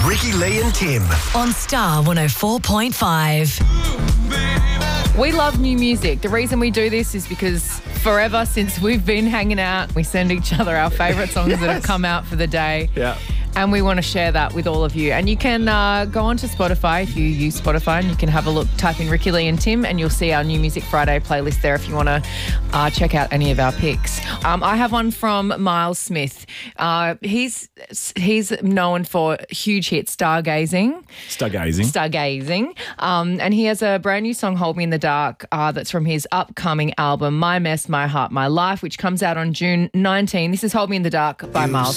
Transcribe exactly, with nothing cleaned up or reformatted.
Ricky, Lee and Tim. On Star one oh four point five. We love new music. The reason we do this is because forever since we've been hanging out, we send each other our favourite songs yes. that have come out for the day. Yeah. And we want to share that with all of you. And you can uh, go onto Spotify if you use Spotify, and you can have a look, type in Ricky, Lee and Tim, and you'll see our New Music Friday playlist there if you want to uh, check out any of our picks. Um, I have one from Miles Smith. Uh, he's he's known for huge hit Stargazing. Stargazing. Stargazing. Um, and he has a brand new song, Hold Me in the Dark, uh, that's from his upcoming album, My Mess, My Heart, My Life, which comes out on June nineteenth. This is Hold Me in the Dark by Miles